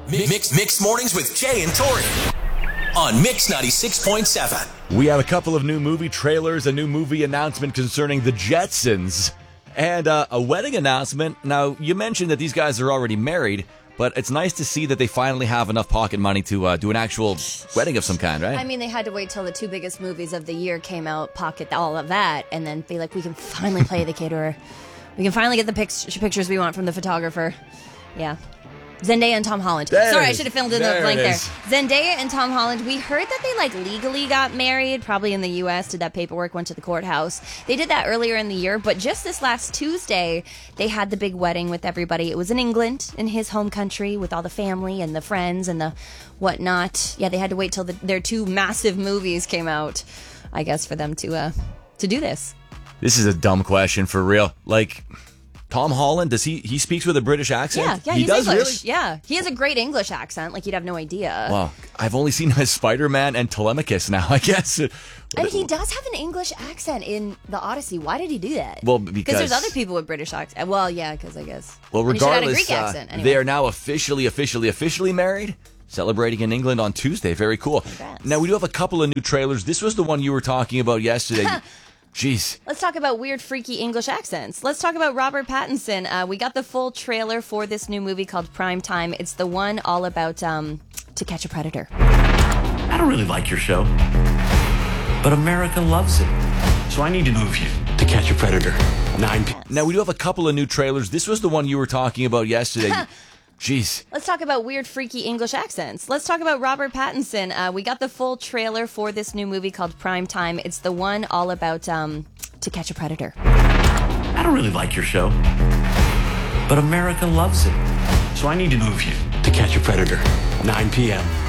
Mixed Mornings with Jay and Tori on Mix 96.7. We have a couple of new movie trailers, a new movie announcement concerning the Jetsons, and a wedding announcement. Now, you mentioned that these guys are already married, but it's nice to see that they finally have enough pocket money to do an actual wedding of some kind, right? I mean, they had to wait till the two biggest movies of the year came out, pocket all of that, and then be like, we can finally play the caterer. We can finally get the pictures we want from the photographer. Yeah. Zendaya and Tom Holland. Sorry, I should have filled in the blank there. Zendaya and Tom Holland, we heard that they legally got married, probably in the U.S., did that paperwork, went to the courthouse. They did that earlier in the year, but just this last Tuesday, they had the big wedding with everybody. It was in England, in his home country, with all the family and the friends and the whatnot. Yeah, they had to wait till their two massive movies came out, I guess, for them to do this. This is a dumb question, for real. Like, Tom Holland, does he speaks with a British accent? Yeah, he he's does, English. really? Yeah, he has a great English accent, like you'd have no idea. Well, I've only seen his Spider-Man and Telemachus now, I guess. And he does have an English accent in the Odyssey. Why did he do that? Well, because there's other people with British accent. Well, yeah, because I guess. Well, regardless, Greek accent, anyway. They are now officially married, celebrating in England on Tuesday. Very cool. Congrats. Now, we do have a couple of new trailers. This was the one you were talking about yesterday. Jeez. Let's talk about weird, freaky English accents. Let's talk about Robert Pattinson. We got the full trailer for this new movie called Prime Time. It's the one all about To Catch a Predator. I don't really like your show, but America loves it. So I need to move you To Catch a Predator. 9 p.m. Now, we do have a couple of new trailers. This was the one you were talking about yesterday. Jeez. Let's talk about weird, freaky English accents. Let's talk about Robert Pattinson. We got the full trailer for this new movie called Prime Time. It's the one all about To Catch a Predator. I don't really like your show, but America loves it. So I need to move you To Catch a Predator. 9 p.m.